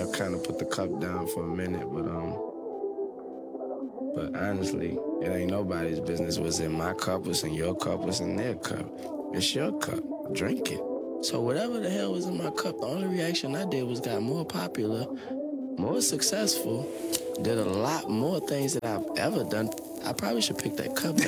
I kind of put the cup down for a minute, but honestly, it ain't nobody's business what's in my cup, what's in your cup, what's in their cup. It's your cup. Drink it. So whatever the hell was in my cup, the only reaction I did was got more popular, more successful, did a lot more things that I've ever done. I probably should pick that cup back